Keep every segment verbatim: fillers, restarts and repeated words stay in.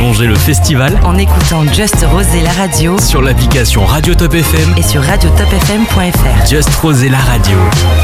prolonger le festival en écoutant Just Rosé la radio sur l'application Radio Top F M et sur radio top f m point f r. Just Rosé la radio.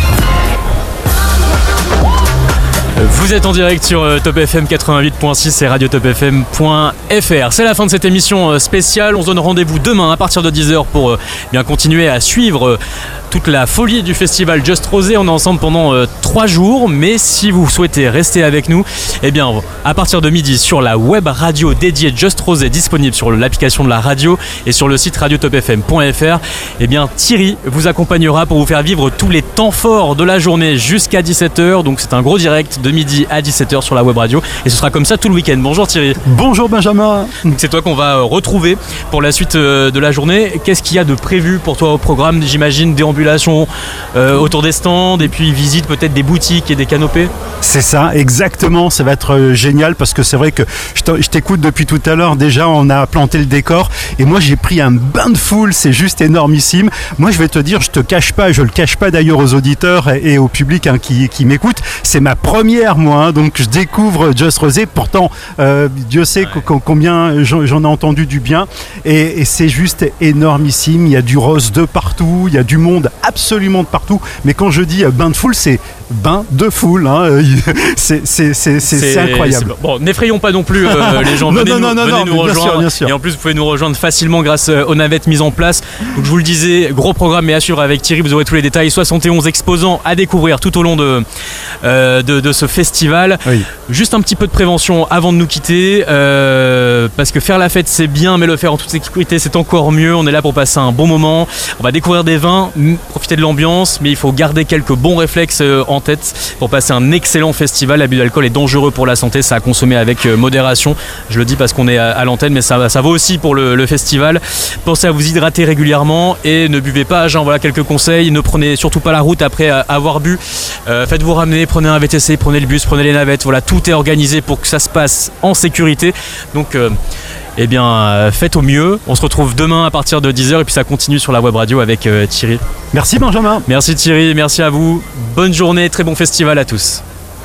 Vous êtes en direct sur Top F M quatre-vingt-huit point six et radio top f m point f r. C'est la fin de cette émission spéciale. On se donne rendez-vous demain à partir de dix heures pour bien continuer à suivre toute la folie du festival Just Rosé. On est ensemble pendant trois jours, mais si vous souhaitez rester avec nous, eh bien à partir de midi sur la web radio dédiée Just Rosé disponible sur l'application de la radio et sur le site radio top f m point f r, eh bien Thierry vous accompagnera pour vous faire vivre tous les temps forts de la journée jusqu'à dix-sept heures. Donc c'est un gros direct de midi à dix-sept heures sur la web radio et ce sera comme ça tout le week-end. Bonjour Thierry. Bonjour Benjamin. C'est toi qu'on va retrouver pour la suite de la journée. Qu'est-ce qu'il y a de prévu pour toi au programme? J'imagine déambulation euh, autour des stands et puis visite peut-être des boutiques et des canopées. C'est ça, exactement. Ça va être génial parce que c'est vrai que je t'écoute depuis tout à l'heure. Déjà on a planté le décor et moi j'ai pris un bain de foule. C'est juste énormissime. Moi je vais te dire, je te cache pas, je le cache pas d'ailleurs aux auditeurs et au public hein, qui, qui m'écoute. C'est ma première moi. Hein, donc je découvre Just Rosé, pourtant euh, Dieu sait ouais. combien j'en, j'en ai entendu du bien et, et c'est juste énormissime. Il y a du rose de partout, il y a du monde absolument de partout, mais quand je dis bain de foule, c'est bain de foule hein. c'est, c'est, c'est, c'est, c'est incroyable. C'est bon, n'effrayons pas non plus euh, les gens, venez, non, non, nous, non, venez non, nous rejoindre bien sûr, bien sûr. Et en plus vous pouvez nous rejoindre facilement grâce aux navettes mises en place. Donc je vous le disais, gros programme et à suivre avec Thierry, vous aurez tous les détails. soixante et onze exposants à découvrir tout au long de, euh, de, de ce festival. Oui. Juste un petit peu de prévention avant de nous quitter euh, parce que faire la fête c'est bien, mais le faire en toute sécurité c'est encore mieux. On est là pour passer un bon moment, on va découvrir des vins, profiter de l'ambiance, mais il faut garder quelques bons réflexes en tête pour passer un excellent festival. L'abus d'alcool est dangereux pour la santé, ça à consommer avec modération. Je le dis parce qu'on est à l'antenne, mais ça, ça vaut aussi pour le, le festival. Pensez à vous hydrater régulièrement et ne buvez pas à jeun. Voilà quelques conseils. Ne prenez surtout pas la route après avoir bu. Euh, faites-vous ramener, prenez un V T C, prenez le bus, prenez les navettes. Voilà, tout est organisé pour que ça se passe en sécurité. Donc euh, eh bien, euh, faites au mieux. On se retrouve demain à partir de dix heures et puis ça continue sur la web radio avec euh, Thierry. Merci Benjamin. Merci Thierry, merci à vous. Bonne journée, très bon festival à tous.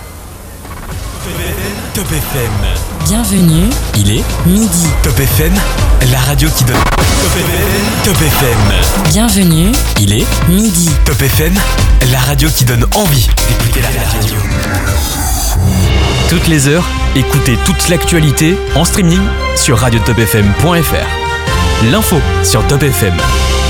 Top F M. Bienvenue. Il est midi. Top F M, la radio qui donne. Top F M. Top F M. Bienvenue. Il est midi. Top F M, la radio qui donne envie d'écouter la radio. Toutes les heures, écoutez toute l'actualité en streaming sur radio top f m point f r. L'info sur Top F M.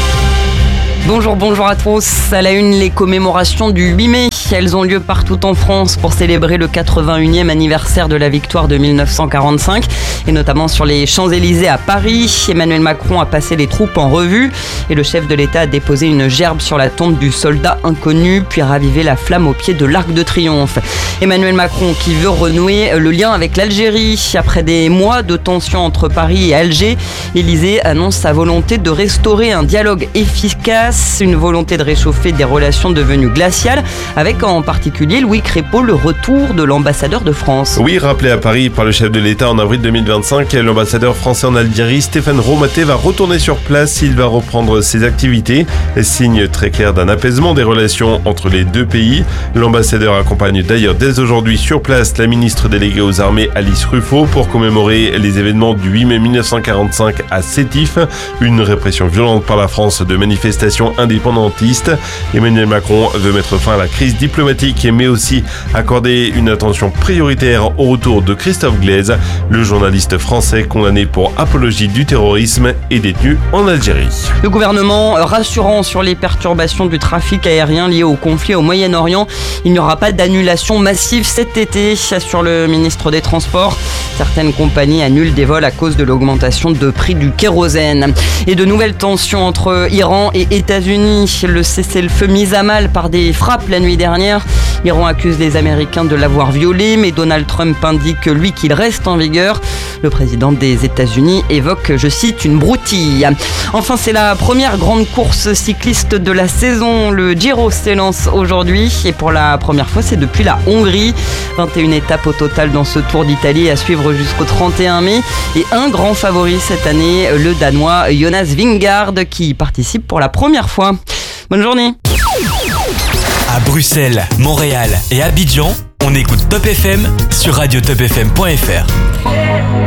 Bonjour, bonjour à tous. À la une, les commémorations du huit mai. Elles ont lieu partout en France pour célébrer le quatre-vingt-unième anniversaire de la victoire de dix-neuf cent quarante-cinq et notamment sur les Champs-Élysées à Paris. Emmanuel Macron a passé les troupes en revue et le chef de l'État a déposé une gerbe sur la tombe du soldat inconnu puis ravivé la flamme au pied de l'Arc de Triomphe. Emmanuel Macron qui veut renouer le lien avec l'Algérie. Après des mois de tensions entre Paris et Alger, l'Élysée annonce sa volonté de restaurer un dialogue efficace, une volonté de réchauffer des relations devenues glaciales, avec en particulier Louis Crépeau, le retour de l'ambassadeur de France. Oui, rappelé à Paris par le chef de l'État en avril deux mille vingt-cinq, l'ambassadeur français en Algérie, Stéphane Romaté, va retourner sur place. Il va reprendre ses activités, signe très clair d'un apaisement des relations entre les deux pays. L'ambassadeur accompagne d'ailleurs dès aujourd'hui sur place la ministre déléguée aux armées Alice Ruffo pour commémorer les événements du huit mai dix-neuf cent quarante-cinq à Sétif, une répression violente par la France de manifestations indépendantistes. Emmanuel Macron veut mettre fin à la crise diplomatique mais aussi accorder une attention prioritaire au retour de Christophe Glaise, le journaliste français condamné pour apologie du terrorisme et détenu en Algérie. Le gouvernement rassurant sur les perturbations du trafic aérien liées au conflit au Moyen-Orient. Il n'y aura pas d'annulation massive cet été, assure le ministre des Transports. Certaines compagnies annulent des vols à cause de l'augmentation de prix du kérosène. Et de nouvelles tensions entre Iran et États-Unis. Le cessez-le-feu mis à mal par des frappes la nuit dernière. L'Iran accuse les Américains de l'avoir violé, mais Donald Trump indique lui qu'il reste en vigueur. Le président des États-Unis évoque, je cite, une broutille. Enfin, c'est la première grande course cycliste de la saison. Le Giro s'élance aujourd'hui et pour la première fois, c'est depuis la Hongrie. vingt et une étapes au total dans ce Tour d'Italie à suivre jusqu'au trente et un mai. Et un grand favori cette année, le Danois Jonas Vingegaard, qui participe pour la première fois. Bonne journée. À Bruxelles, Montréal et Abidjan, on écoute Top F M sur radio top f m point f r.